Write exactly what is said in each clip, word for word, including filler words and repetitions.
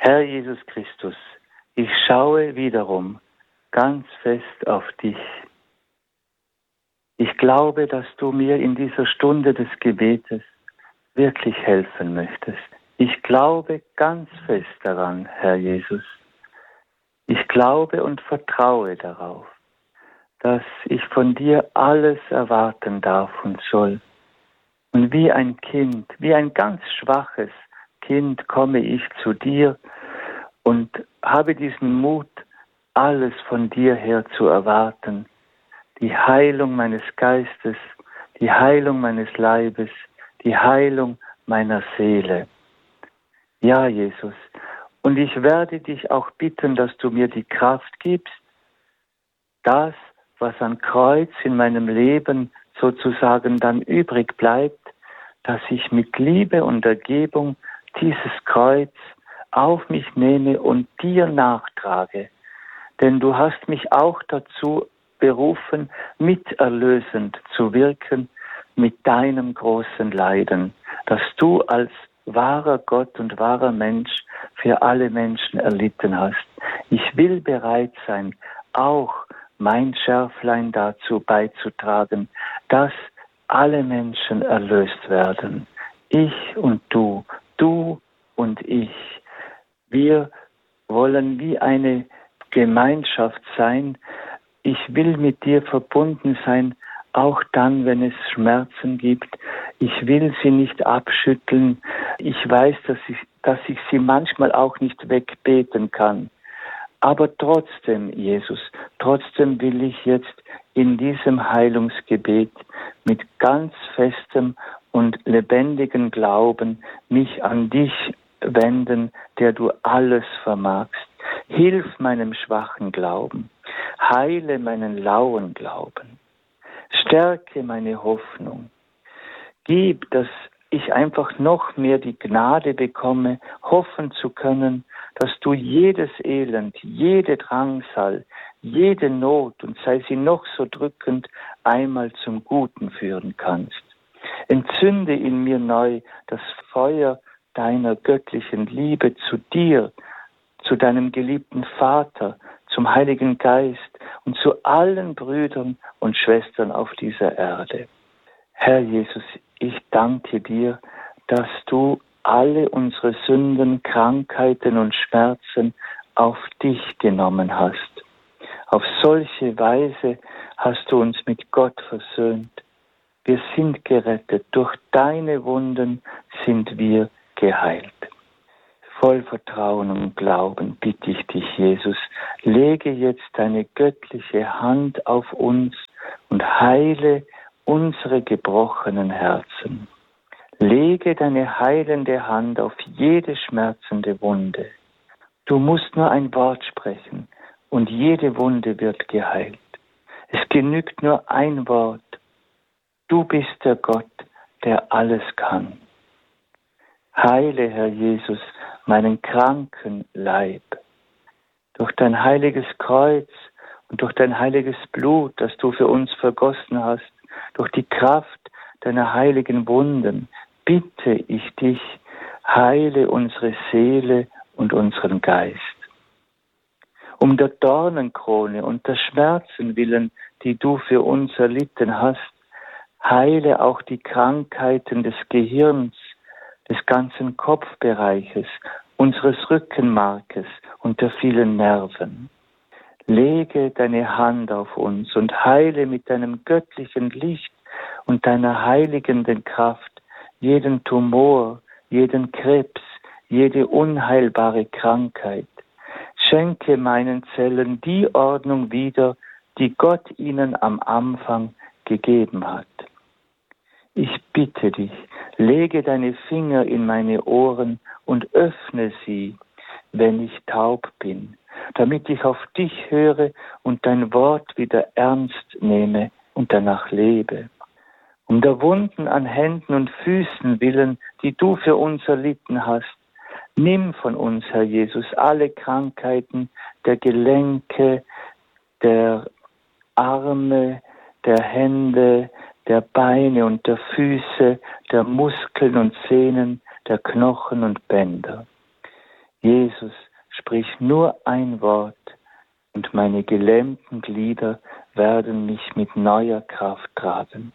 Herr Jesus Christus, ich schaue wiederum ganz fest auf dich. Ich glaube, dass du mir in dieser Stunde des Gebetes wirklich helfen möchtest. Ich glaube ganz fest daran, Herr Jesus. Ich glaube und vertraue darauf, dass ich von dir alles erwarten darf und soll. Und wie ein Kind, wie ein ganz schwaches Kind komme ich zu dir und habe diesen Mut, alles von dir her zu erwarten. Die Heilung meines Geistes, die Heilung meines Leibes, die Heilung meiner Seele. Ja, Jesus, und ich werde dich auch bitten, dass du mir die Kraft gibst, das, was an Kreuz in meinem Leben sozusagen dann übrig bleibt, dass ich mit Liebe und Ergebung dieses Kreuz auf mich nehme und dir nachtrage. Denn du hast mich auch dazu berufen, miterlösend zu wirken mit deinem großen Leiden, das du als wahrer Gott und wahrer Mensch für alle Menschen erlitten hast. Ich will bereit sein, auch mein Schärflein dazu beizutragen, dass alle Menschen erlöst werden. Ich und du, du und ich. Wir wollen wie eine Gemeinschaft sein. Ich will mit dir verbunden sein, auch dann, wenn es Schmerzen gibt. Ich will sie nicht abschütteln. Ich weiß, dass ich, dass ich sie manchmal auch nicht wegbeten kann. Aber trotzdem, Jesus, trotzdem will ich jetzt in diesem Heilungsgebet mit ganz festem und lebendigem Glauben mich an dich wenden, der du alles vermagst. Hilf meinem schwachen Glauben, heile meinen lauen Glauben, stärke meine Hoffnung, gib, dass ich einfach noch mehr die Gnade bekomme, hoffen zu können, dass du jedes Elend, jede Drangsal, jede Not, und sei sie noch so drückend, einmal zum Guten führen kannst. Entzünde in mir neu das Feuer deiner göttlichen Liebe zu dir, zu deinem geliebten Vater, zum Heiligen Geist und zu allen Brüdern und Schwestern auf dieser Erde. Herr Jesus, ich danke dir, dass du alle unsere Sünden, Krankheiten und Schmerzen auf dich genommen hast. Auf solche Weise hast du uns mit Gott versöhnt. Wir sind gerettet. Durch deine Wunden sind wir geheilt. Voll Vertrauen und Glauben bitte ich dich, Jesus, lege jetzt deine göttliche Hand auf uns und heile unsere gebrochenen Herzen. Lege deine heilende Hand auf jede schmerzende Wunde. Du musst nur ein Wort sprechen und jede Wunde wird geheilt. Es genügt nur ein Wort. Du bist der Gott, der alles kann. Heile, Herr Jesus, meinen kranken Leib. Durch dein heiliges Kreuz und durch dein heiliges Blut, das du für uns vergossen hast, durch die Kraft deiner heiligen Wunden, bitte ich dich, heile unsere Seele und unseren Geist. Um der Dornenkrone und der Schmerzen willen, die du für uns erlitten hast, heile auch die Krankheiten des Gehirns, des ganzen Kopfbereiches, unseres Rückenmarkes und der vielen Nerven. Lege deine Hand auf uns und heile mit deinem göttlichen Licht und deiner heiligenden Kraft jeden Tumor, jeden Krebs, jede unheilbare Krankheit. Schenke meinen Zellen die Ordnung wieder, die Gott ihnen am Anfang gegeben hat. Ich bitte dich, lege deine Finger in meine Ohren und öffne sie, wenn ich taub bin, damit ich auf dich höre und dein Wort wieder ernst nehme und danach lebe. Um der Wunden an Händen und Füßen willen, die du für uns erlitten hast, nimm von uns, Herr Jesus, alle Krankheiten der Gelenke, der Arme, der Hände, der Beine und der Füße, der Muskeln und Sehnen, der Knochen und Bänder. Jesus, sprich nur ein Wort und meine gelähmten Glieder werden mich mit neuer Kraft tragen.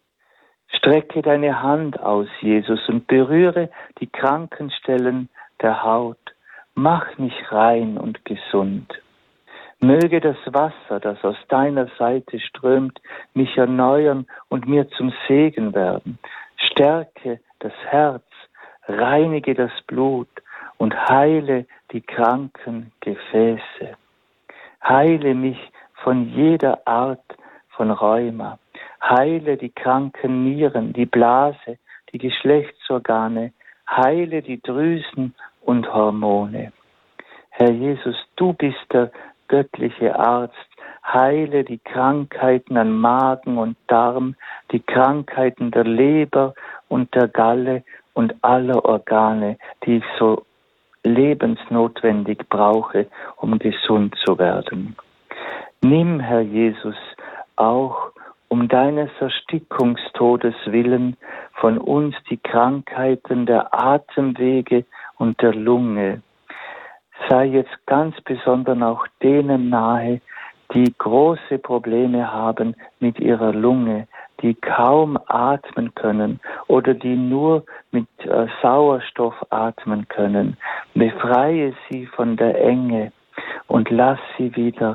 Strecke deine Hand aus, Jesus, und berühre die kranken Stellen der Haut. Mach mich rein und gesund. Möge das Wasser, das aus deiner Seite strömt, mich erneuern und mir zum Segen werden. Stärke das Herz, reinige das Blut und heile die kranken Gefäße. Heile mich von jeder Art von Rheuma. Heile die kranken Nieren, die Blase, die Geschlechtsorgane. Heile die Drüsen und Hormone. Herr Jesus, du bist der göttliche Arzt. Heile die Krankheiten an Magen und Darm, die Krankheiten der Leber und der Galle und aller Organe, die ich so lebensnotwendig brauche, um gesund zu werden. Nimm, Herr Jesus, auch um deines Erstickungstodes willen von uns die Krankheiten der Atemwege und der Lunge. Sei jetzt ganz besonders auch denen nahe, die große Probleme haben mit ihrer Lunge, die kaum atmen können oder die nur mit äh, Sauerstoff atmen können. Befreie sie von der Enge und lass sie wieder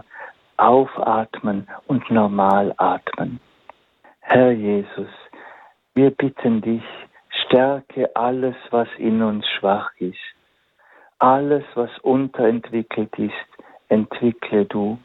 aufatmen und normal atmen. Herr Jesus, wir bitten dich, stärke alles, was in uns schwach ist. Alles, was unterentwickelt ist, entwickle du.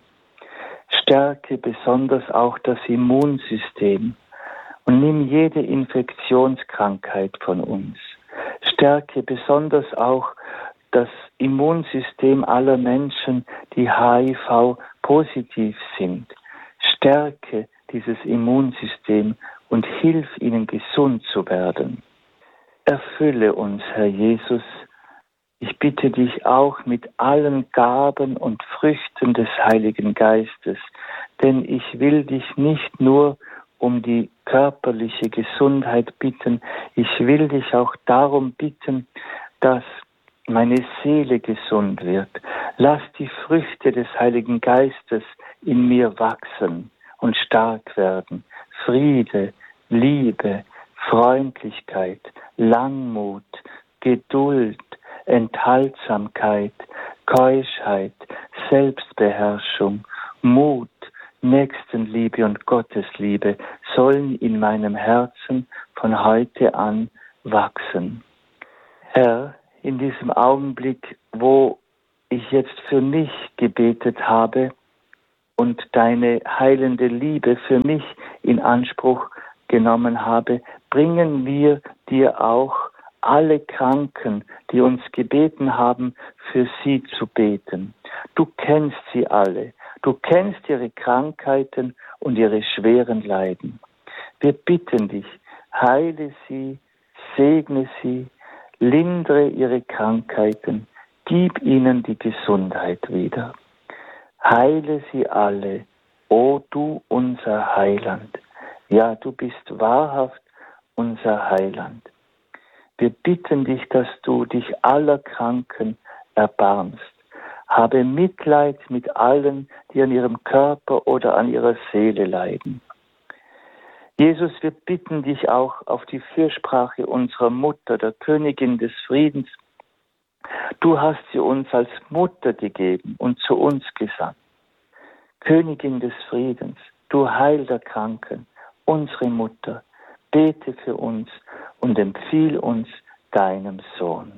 Stärke besonders auch das Immunsystem und nimm jede Infektionskrankheit von uns. Stärke besonders auch das Immunsystem aller Menschen, die H I V-positiv sind. Stärke dieses Immunsystem und hilf ihnen, gesund zu werden. Erfülle uns, Herr Jesus. Ich bitte dich auch mit allen Gaben und Früchten des Heiligen Geistes, denn ich will dich nicht nur um die körperliche Gesundheit bitten, ich will dich auch darum bitten, dass meine Seele gesund wird. Lass die Früchte des Heiligen Geistes in mir wachsen und stark werden. Friede, Liebe, Freundlichkeit, Langmut, Geduld, Enthaltsamkeit, Keuschheit, Selbstbeherrschung, Mut, Nächstenliebe und Gottesliebe sollen in meinem Herzen von heute an wachsen. Herr, in diesem Augenblick, wo ich jetzt für mich gebetet habe und deine heilende Liebe für mich in Anspruch genommen habe, bringen wir dir auch alle Kranken, die uns gebeten haben, für sie zu beten. Du kennst sie alle. Du kennst ihre Krankheiten und ihre schweren Leiden. Wir bitten dich, heile sie, segne sie, lindere ihre Krankheiten, gib ihnen die Gesundheit wieder. Heile sie alle, o du unser Heiland. Ja, du bist wahrhaft unser Heiland. Wir bitten dich, dass du dich aller Kranken erbarmst. Habe Mitleid mit allen, die an ihrem Körper oder an ihrer Seele leiden. Jesus, wir bitten dich auch auf die Fürsprache unserer Mutter, der Königin des Friedens. Du hast sie uns als Mutter gegeben und zu uns gesandt. Königin des Friedens, du Heil der Kranken, unsere Mutter, bete für uns und empfiehl uns deinem Sohn.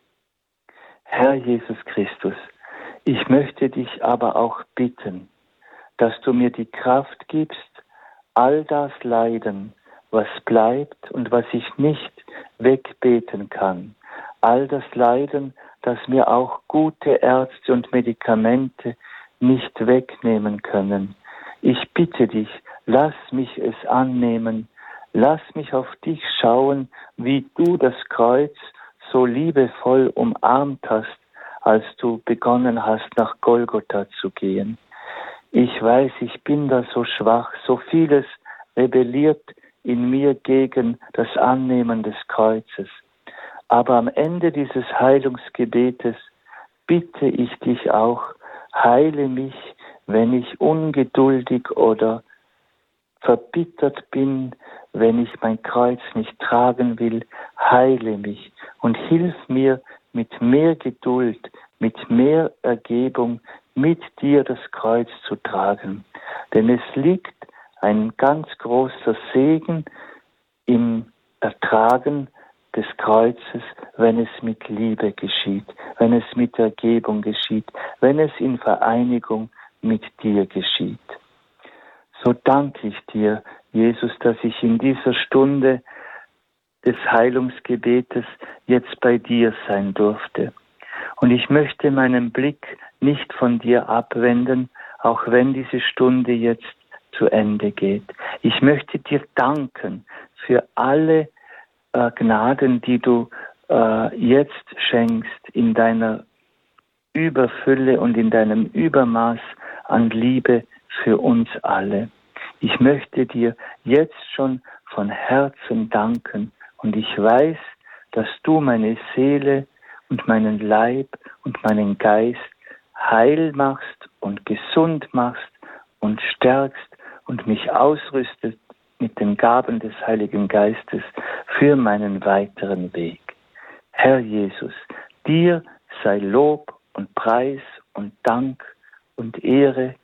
Herr Jesus Christus, ich möchte dich aber auch bitten, dass du mir die Kraft gibst, all das Leiden, was bleibt und was ich nicht wegbeten kann, all das Leiden, das mir auch gute Ärzte und Medikamente nicht wegnehmen können. Ich bitte dich, lass mich es annehmen, lass mich auf dich schauen, wie du das Kreuz so liebevoll umarmt hast, als du begonnen hast, nach Golgotha zu gehen. Ich weiß, ich bin da so schwach, so vieles rebelliert in mir gegen das Annehmen des Kreuzes. Aber am Ende dieses Heilungsgebetes bitte ich dich auch, heile mich, wenn ich ungeduldig oder verbittert bin, wenn ich mein Kreuz nicht tragen will, heile mich und hilf mir mit mehr Geduld, mit mehr Ergebung, mit dir das Kreuz zu tragen. Denn es liegt ein ganz großer Segen im Ertragen des Kreuzes, wenn es mit Liebe geschieht, wenn es mit Ergebung geschieht, wenn es in Vereinigung mit dir geschieht. So danke ich dir, Jesus, dass ich in dieser Stunde des Heilungsgebetes jetzt bei dir sein durfte. Und ich möchte meinen Blick nicht von dir abwenden, auch wenn diese Stunde jetzt zu Ende geht. Ich möchte dir danken für alle äh, Gnaden, die du äh, jetzt schenkst in deiner Überfülle und in deinem Übermaß an Liebe für uns alle. Ich möchte dir jetzt schon von Herzen danken und ich weiß, dass du meine Seele und meinen Leib und meinen Geist heil machst und gesund machst und stärkst und mich ausrüstest mit den Gaben des Heiligen Geistes für meinen weiteren Weg. Herr Jesus, dir sei Lob und Preis und Dank und Ehre.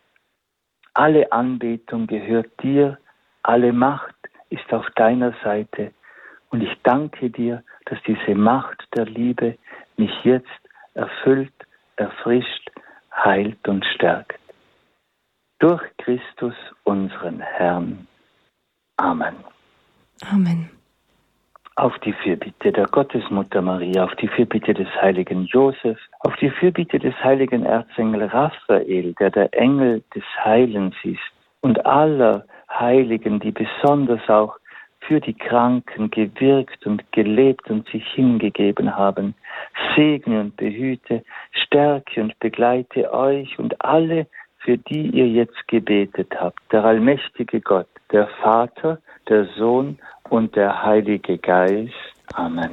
Alle Anbetung gehört dir, alle Macht ist auf deiner Seite. Und ich danke dir, dass diese Macht der Liebe mich jetzt erfüllt, erfrischt, heilt und stärkt. Durch Christus, unseren Herrn. Amen. Amen. Auf die Fürbitte der Gottesmutter Maria, auf die Fürbitte des heiligen Josef, auf die Fürbitte des heiligen Erzengel Raphael, der der Engel des Heilens ist, und aller Heiligen, die besonders auch für die Kranken gewirkt und gelebt und sich hingegeben haben, segne und behüte, stärke und begleite euch und alle, für die ihr jetzt gebetet habt, der allmächtige Gott, der Vater, der Sohn und der Heilige Geist. Amen.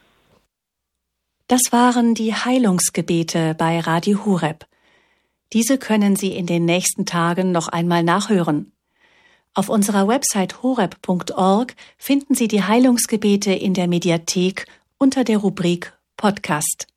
Das waren die Heilungsgebete bei Radio Horeb. Diese können Sie in den nächsten Tagen noch einmal nachhören. Auf unserer Website horeb punkt org finden Sie die Heilungsgebete in der Mediathek unter der Rubrik Podcast.